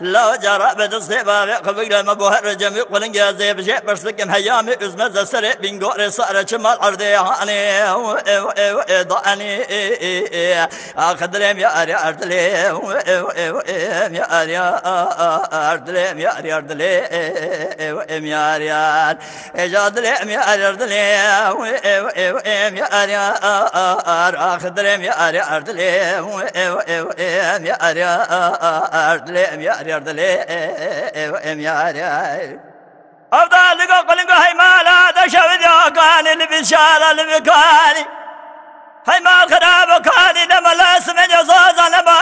لا جرى بدستي بابي قبل ما بوهر جميع قلن جازي بجي برسلكم هيامي ازمز سري بنقوري صار شمال ارضي هاني ضاني اخدلم يا اري اردلم يا اري اردلم يا اري اردلم يا اري اجادلم يا اري اردلم يا اري اخدلم يا اري اردلم يا اري اردلم يا اري أفضل قلنقو هيمالا دشاود يوقان اللي بشارة اللي بكاني هيمال خراب وكاني لما لا سمن يصوص